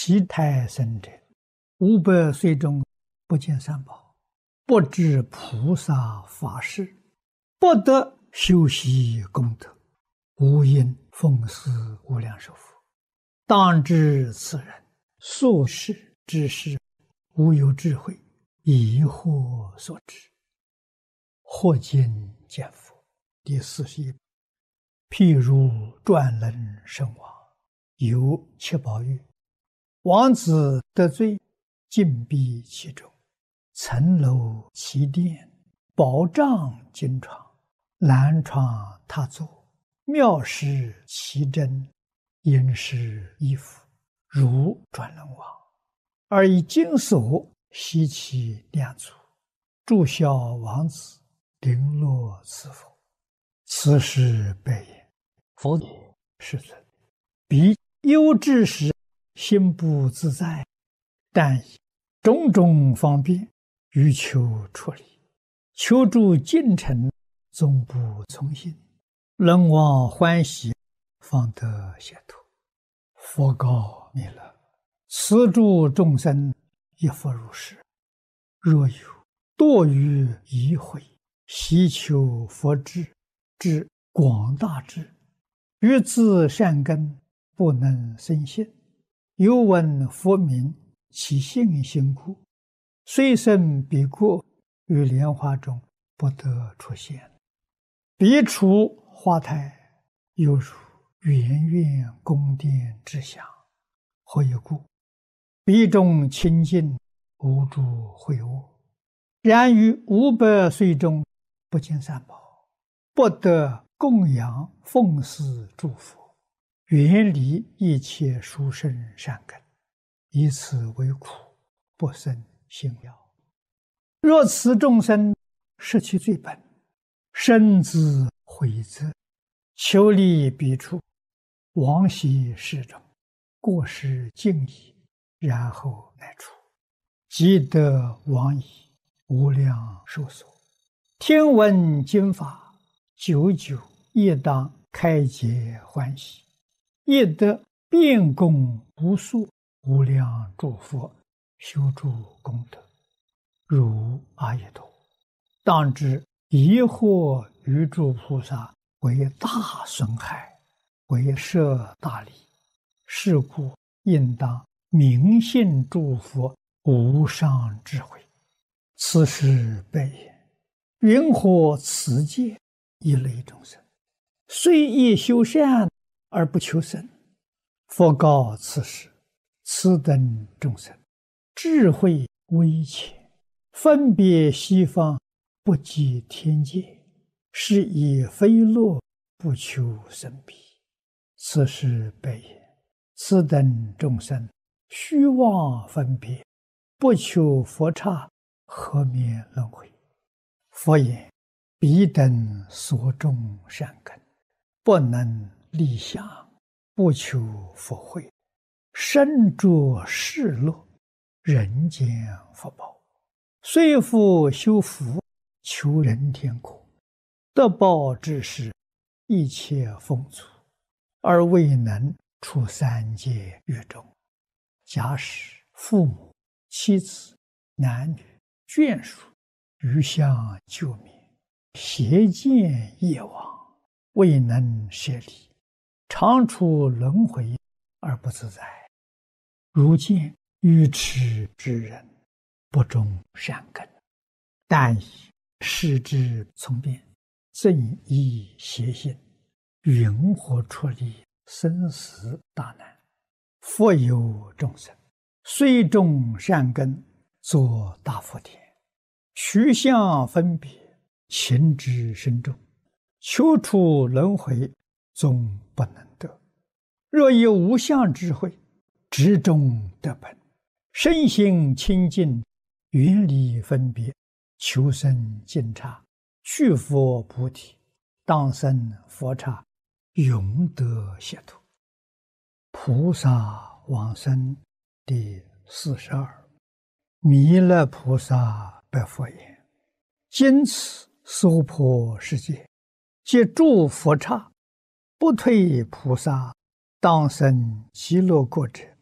其胎生者，500岁中不见三宝，不知菩萨法事，不得修习功德，无因奉祀无量寿佛。当知此人所事之事，无有智慧，疑惑所致。或今见佛。第41。譬如转轮圣王，有7宝玉，王子得罪，禁闭其中，层楼其殿，宝帐金床，蓝床榻座，妙饰其珍，殷实衣服，如转轮王，而以金锁悉其两足，注销王子，绫罗赐佛。此时白言：佛也，世尊，彼忧之时，心不自在，但以种种方便，欲求出离，求助近臣，总不从心，人王欢喜，方得解脱。佛告弥勒：此诸众生亦复如是。若有堕于疑慧，希求佛智之广大智，于自善根不能生信，又闻佛名，其信心故，虽生彼国，于莲花中不得出现。彼处花台，犹如圆圆宫殿之祥。何以故？彼中清净，无诸秽恶。然于500岁中，不见三宝，不得供养奉祀诸佛，远离一切殊胜善根，以此为苦，不生信了。若此众生失其罪本，深自悔责，求离彼处，往昔世中，过失尽已，然后乃出，即得往矣，无量寿所。听闻经法，久久亦当开解欢喜，亦得遍供无数无量诸佛，修诸功德，如阿逸多。当知疑惑于诸菩萨，为大损害，为摄大利。是故应当明信诸佛无上智慧。此时白言：云何此界一类众生，虽亦修善而不求生？佛告此时：此等众生，智慧微浅，分别西方，不及天界，是以非乐，不求生彼。此时白言：此等众生，虚妄分别，不求佛刹，何免轮回？佛言：彼等所种善根，不能立想，不求佛慧，身着世乐，人间福报，虽复修福，求人天国，得报之时，一切丰足，而未能出三界狱中。假使父母、妻子、男女、眷属，余相救灭，邪见业往，未能舍离，常处轮回而不自在。如见愚痴之人，不种善根，但以视之从变，正依邪心，云何出离生死大难？复有众生，虽种善根，作大福田，取相分别，情之深重，求出轮回，终不能得。若有无相智慧，执中得本，身心清净，远离分别，求生净刹，去佛菩提，当生佛刹，永得解脱。菩萨往生第42。弥勒菩萨白佛言：今此娑婆世界，皆诸佛刹，不退菩萨，当生极乐国者，